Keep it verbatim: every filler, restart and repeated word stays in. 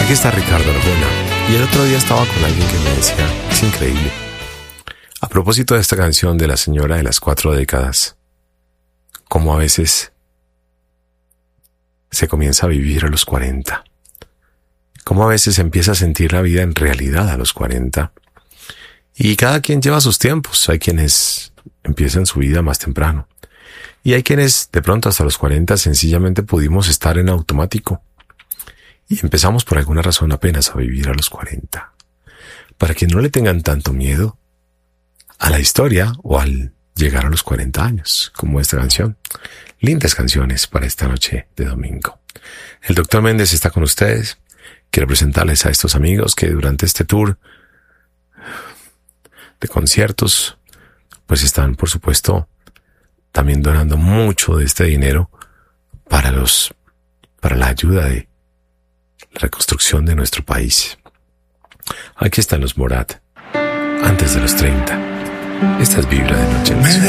Aquí está Ricardo Arjona. Y el otro día estaba con alguien que me decía, es increíble. A propósito de esta canción de la señora de las cuatro décadas, cómo a veces se comienza a vivir a los cuarenta. Cómo a veces se empieza a sentir la vida en realidad a los cuarenta. Y cada quien lleva sus tiempos. Hay quienes empiezan su vida más temprano. Y hay quienes de pronto hasta los cuarenta sencillamente pudimos estar en automático. Y empezamos por alguna razón apenas a vivir a los cuarenta. Para que no le tengan tanto miedo a la historia o al llegar a los cuarenta años, como esta canción. Lindas canciones para esta noche de domingo. El doctor Méndez está con ustedes. Quiero presentarles a estos amigos que durante este tour de conciertos, pues están, por supuesto, también donando mucho de este dinero para los, para la ayuda de la reconstrucción de nuestro país. Aquí están los Morat, antes de los treinta. Esta es Vibra de Noche.